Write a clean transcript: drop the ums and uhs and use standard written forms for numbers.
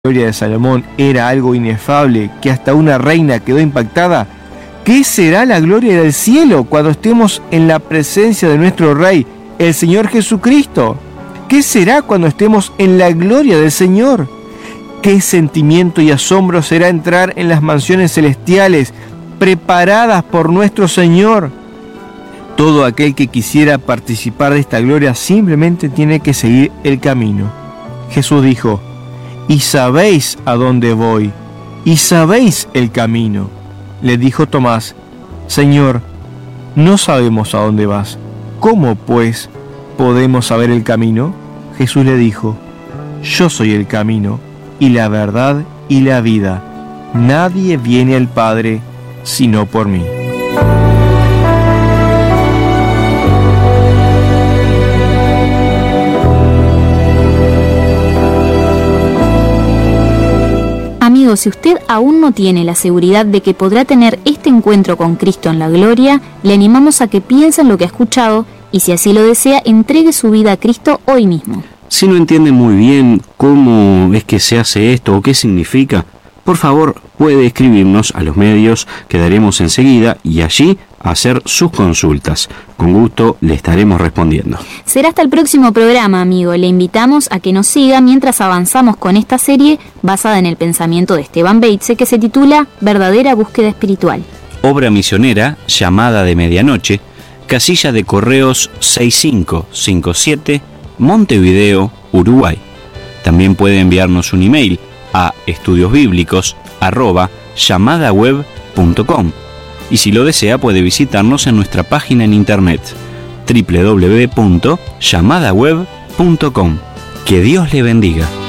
gloria de Salomón era algo inefable, que hasta una reina quedó impactada, ¿qué será la gloria del cielo cuando estemos en la presencia de nuestro Rey, el Señor Jesucristo? ¿Qué será cuando estemos en la gloria del Señor? ¿Qué sentimiento y asombro será entrar en las mansiones celestiales preparadas por nuestro Señor? Todo aquel que quisiera participar de esta gloria simplemente tiene que seguir el camino. Jesús dijo: «Y sabéis a dónde voy, y sabéis el camino». Le dijo Tomás: «Señor, no sabemos a dónde vas. ¿Cómo, pues, podemos saber el camino?» Jesús le dijo: «Yo soy el camino, y la verdad, y la vida. Nadie viene al Padre sino por mí». Amigo, si usted aún no tiene la seguridad de que podrá tener este encuentro con Cristo en la gloria, le animamos a que piense en lo que ha escuchado y, si así lo desea, entregue su vida a Cristo hoy mismo. Si no entiende muy bien cómo es que se hace esto o qué significa, por favor puede escribirnos a los medios que daremos enseguida y allí hacer sus consultas. Con gusto le estaremos respondiendo. Será hasta el próximo programa, amigo. Le invitamos a que nos siga mientras avanzamos con esta serie basada en el pensamiento de Esteban Beitze, que se titula Verdadera Búsqueda Espiritual. Obra misionera Llamada de Medianoche, casilla de correos 6557, Montevideo, Uruguay. También puede enviarnos un email a estudiosbiblicos@llamadaweb.com. Y si lo desea puede visitarnos en nuestra página en internet www.llamadaweb.com. Que Dios le bendiga.